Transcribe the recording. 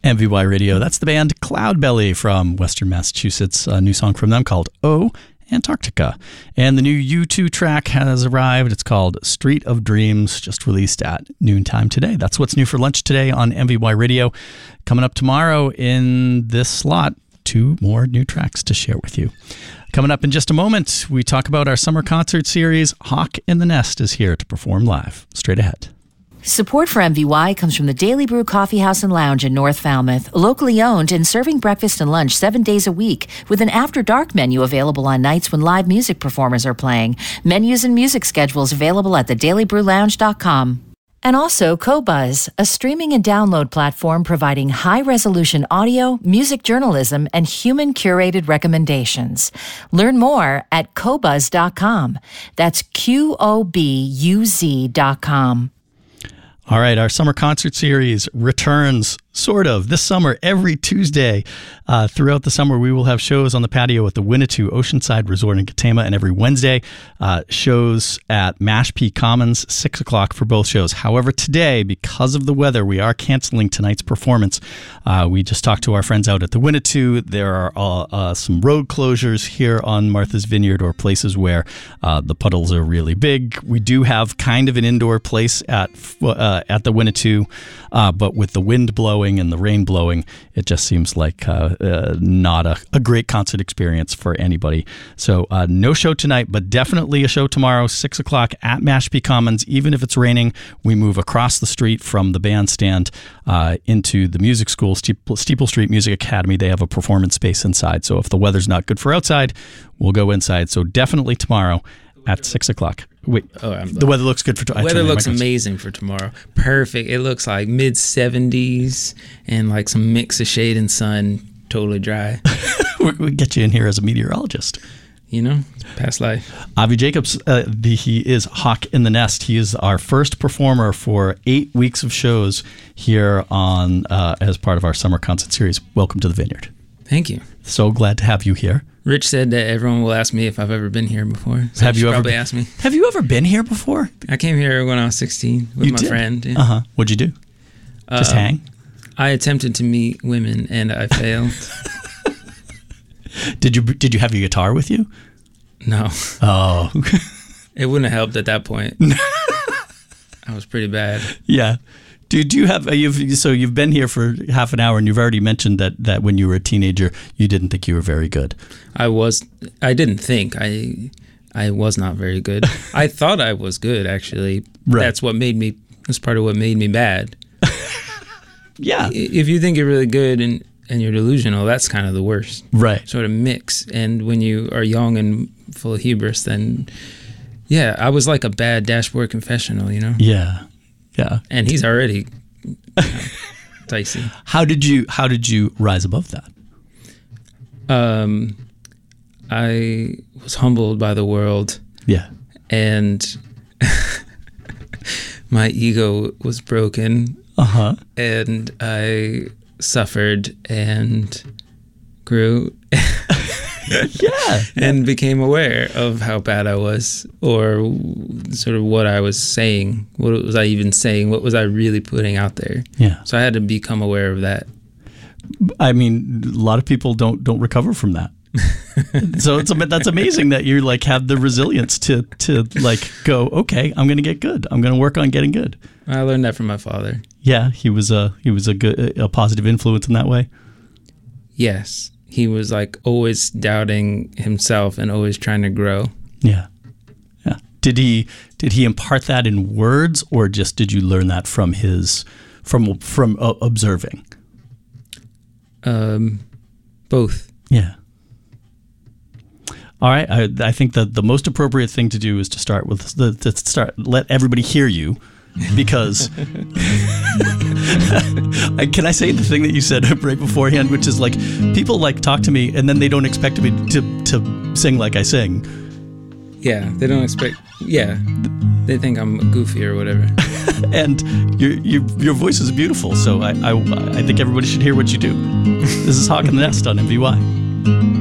MVY Radio. That's the band Cloudbelly from Western Massachusetts. A new song from them called Oh, Antarctica. And the new U2 track has arrived. It's called Street of Dreams, just released at noontime today. That's what's new for lunch today on MVY Radio. Coming up tomorrow in this slot, 2 more new tracks to share with you. Coming up in just a moment, we talk about our summer concert series. Hawk in the Nest is here to perform live. Straight ahead. Support for MVY comes from the Daily Brew Coffee House and Lounge in North Falmouth, locally owned and serving breakfast and lunch 7 days a week with an after-dark menu available on nights when live music performers are playing. Menus and music schedules available at thedailybrewlounge.com. And also Qobuz, a streaming and download platform providing high-resolution audio, music journalism, and human-curated recommendations. Learn more at Qobuz.com. That's QOBUZ.com. All right, our summer concert series returns, sort of, this summer, every Tuesday. Throughout the summer, we will have shows on the patio at the Winnetou Oceanside Resort in Katama, and every Wednesday, shows at Mashpee Commons, 6 o'clock for both shows. However, today, because of the weather, we are canceling tonight's performance. We just talked to our friends out at the Winnetou. There are some road closures here on Martha's Vineyard, or places where the puddles are really big. We do have kind of an indoor place at the Winnetou, but with the wind blowing and the rain blowing, it just seems like not a great concert experience for anybody. So no show tonight, but definitely a show tomorrow, 6 o'clock at Mashpee Commons. Even if it's raining, we move across the street from the bandstand into the music school, Steeple Street Music Academy. They have a performance space inside. So if the weather's not good for outside, we'll go inside. So definitely tomorrow at 6 o'clock. Wait, the weather looks good for tomorrow. The weather looks amazing for tomorrow. Perfect. It looks like mid-70s and like some mix of shade and sun, totally dry. We get you in here as a meteorologist. You know, past life. Avi Jacobs, he is Hawk in the Nest. He is our first performer for 8 weeks of shows here on as part of our summer concert series. Welcome to the Vineyard. Thank you. So glad to have you here. Rich said that everyone will ask me if I've ever been here before. So have you ever asked me? Have you ever been here before? I came here when I was 16 with my friend. Yeah. What'd you do? Just hang? I attempted to meet women and I failed. Did you have your guitar with you? No. Oh. It wouldn't have helped at that point. I was pretty bad. Yeah. Do you have you've been here for half an hour and you've already mentioned that when you were a teenager you didn't think you were very good. I didn't think I was not very good. I thought I was good, actually. Right. That's part of what made me bad. Yeah. If you think you're really good and you're delusional, that's kind of the worst. Right. Sort of mix. And when you are young and full of hubris, then yeah, I was like a bad Dashboard Confessional, you know? Yeah. Yeah. And he's already dicey. How did you rise above that? I was humbled by the world. Yeah. And my ego was broken. And I suffered and grew. Yeah. And became aware of how bad I was, or sort of what I was saying. What was I even saying? What was I really putting out there? Yeah. So I had to become aware of that. I mean, a lot of people don't recover from that. So that's amazing that you like have the resilience to like go, okay, I'm going to get good. I'm going to work on getting good. I learned that from my father. Yeah, he was a positive influence in that way. Yes. He was like always doubting himself and always trying to grow. Yeah. Yeah. Did he impart that in words, or just did you learn that from observing? Both. Yeah. All right. I think that the most appropriate thing to do is to start with let everybody hear you. Because can I say the thing that you said right beforehand, which is like people like talk to me and then they don't expect me to sing like I sing. Yeah, they don't expect. Yeah, they think I'm goofy or whatever. And your voice is beautiful, so I think everybody should hear what you do. This is Hawk in the Nest on MVY.